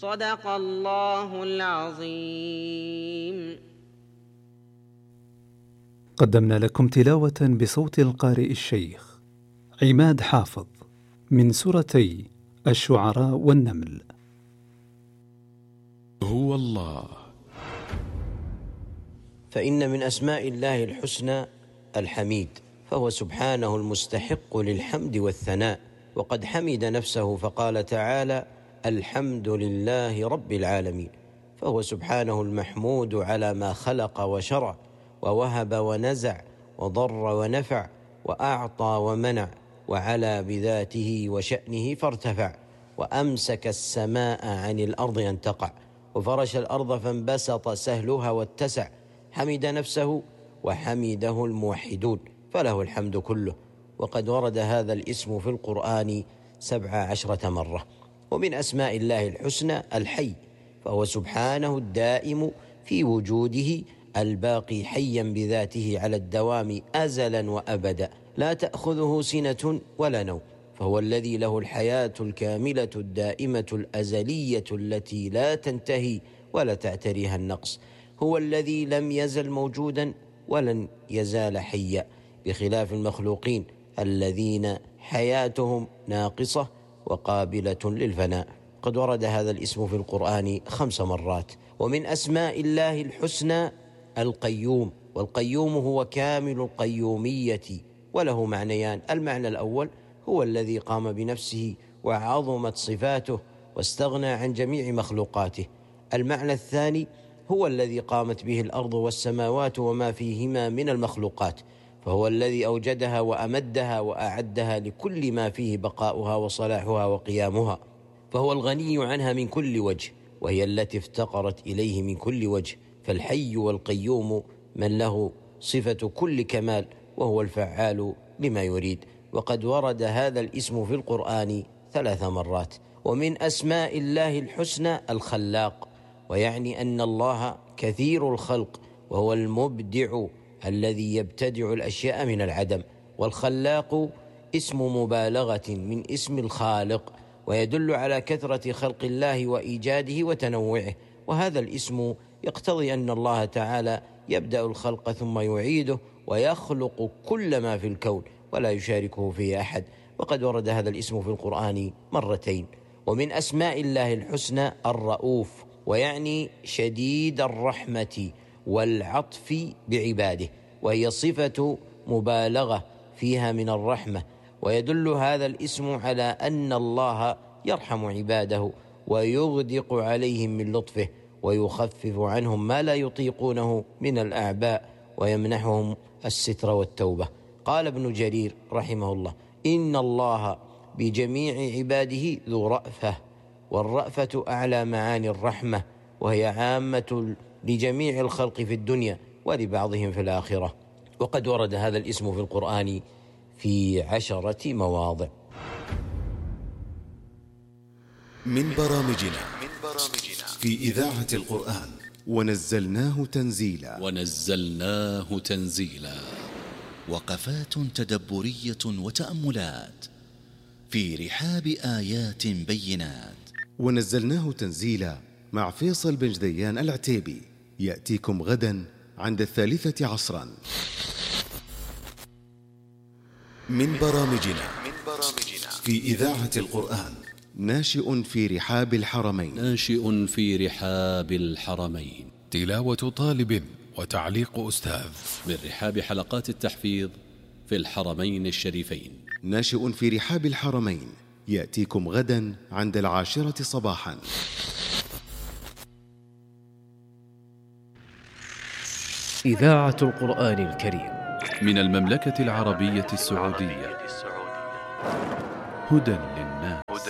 صدق الله العظيم. قدمنا لكم تلاوة بصوت القارئ الشيخ عماد حافظ من سورتي الشعراء والنمل. هو الله. فإن من أسماء الله الحسنى الحميد، فهو سبحانه المستحق للحمد والثناء، وقد حمد نفسه فقال تعالى: الحمد لله رب العالمين. فهو سبحانه المحمود على ما خلق وشرع ووهب ونزع وضر ونفع وأعطى ومنع، وعلى بذاته وشأنه فارتفع، وأمسك السماء عن الأرض أن تقع، وفرش الأرض فانبسط سهلها واتسع. حمد نفسه وحمده الموحدون، فله الحمد كله. وقد ورد هذا الاسم في القرآن 17 مرة. ومن أسماء الله الحسنى الحي، فهو سبحانه الدائم في وجوده الباقي حيا بذاته على الدوام أزلا وأبدا، لا تأخذه سنة ولا نوم، فهو الذي له الحياة الكاملة الدائمة الأزلية التي لا تنتهي ولا تعتريها النقص. هو الذي لم يزل موجودا ولن يزال حيا، بخلاف المخلوقين الذين حياتهم ناقصة وقابلة للفناء. قد ورد هذا الاسم في القرآن 5 مرات. ومن أسماء الله الحسنى القيوم، والقيوم هو كامل القيومية، وله معنيان: المعنى الأول هو الذي قام بنفسه وعظمت صفاته واستغنى عن جميع مخلوقاته. المعنى الثاني هو الذي قامت به الأرض والسماوات وما فيهما من المخلوقات، فهو الذي أوجدها وأمدها وأعدها لكل ما فيه بقاؤها وصلاحها وقيامها، فهو الغني عنها من كل وجه، وهي التي افتقرت إليه من كل وجه. فالحي والقيوم من له صفة كل كمال، وهو الفعال لما يريد. وقد ورد هذا الاسم في القرآن 3 مرات. ومن أسماء الله الحسنى الخلاق، ويعني أن الله كثير الخلق، وهو المبدع الذي يبتدع الأشياء من العدم. والخلاق اسم مبالغة من اسم الخالق، ويدل على كثرة خلق الله وإيجاده وتنوعه. وهذا الاسم يقتضي أن الله تعالى يبدأ الخلق ثم يعيده، ويخلق كل ما في الكون ولا يشاركه فيه أحد. وقد ورد هذا الاسم في القرآن 2 مرات. ومن أسماء الله الحسنى الرؤوف، ويعني شديد الرحمة والعطف بعباده، وهي صفة مبالغة فيها من الرحمة. ويدل هذا الاسم على أن الله يرحم عباده ويغدق عليهم من لطفه، ويخفف عنهم ما لا يطيقونه من الأعباء، ويمنحهم الستر والتوبة. قال ابن جرير رحمه الله: إن الله بجميع عباده ذو رأفة، والرأفة أعلى معاني الرحمة، وهي عامة لجميع الخلق في الدنيا ولبعضهم في الآخرة. وقد ورد هذا الاسم في القرآن في 10 مواضع. من برامجنا في إذاعة القرآن: ونزلناه تنزيلا. وقفات تدبرية وتأملات في رحاب آيات بينات. ونزلناه تنزيلا مع فيصل بن جديان العتيبي، يأتيكم غدا عند 3 عصرا. من برامجنا في إذاعة القرآن: ناشئ في رحاب الحرمين. تلاوة طالب وتعليق أستاذ من رحاب حلقات التحفيظ في الحرمين الشريفين. ناشئ في رحاب الحرمين، يأتيكم غدا عند 10 صباحا. إذاعة القرآن الكريم من المملكة العربية السعودية، هدى للناس.